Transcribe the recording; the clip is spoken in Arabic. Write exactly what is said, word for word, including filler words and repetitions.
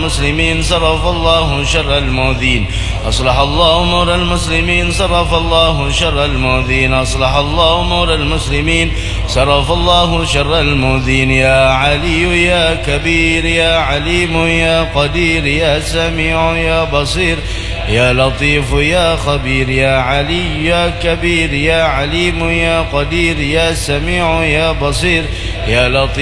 المسلمين صرف الله شر المؤذين أصلح الله أمور المسلمين صرف الله شر المؤذين أصلح الله أمور المسلمين صرف الله شر المؤذين يا علي يا كبير يا عليم يا قدير يا سميع يا بصير يا لطيف يا خبير يا علي يا كبير يا عليم يا قدير يا سميع يا بصير يا لطيف